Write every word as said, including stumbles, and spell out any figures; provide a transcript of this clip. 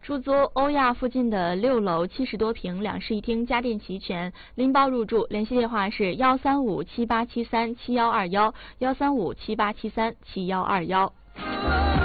出租欧亚附近的六楼，七十多平，两室一厅，家电齐全，拎包入住。联系电话是幺三五七八七三七幺二幺，幺三五七八七三七幺二幺。